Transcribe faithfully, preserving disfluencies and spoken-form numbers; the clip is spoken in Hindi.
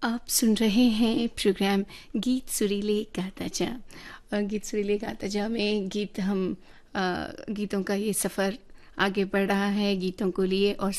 आप सुन रहे हैं प्रोग्राम गीत सुरीले गाता जा। अ, गीत सुरीले गाता जा में गीत हम अ, गीतों का ये सफ़र आगे बढ़ रहा है, गीतों को लिए और